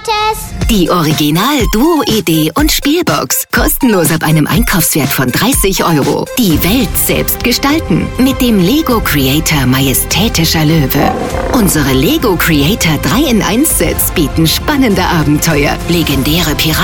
Gratis. Die Original-Duo-Idee und Spielbox. Kostenlos ab einem Einkaufswert von 30 €. Die Welt selbst gestalten. Mit dem Lego Creator Majestätischer Löwe. Unsere Lego Creator 3-in-1 Sets bieten spannende Abenteuer, legendäre Piraten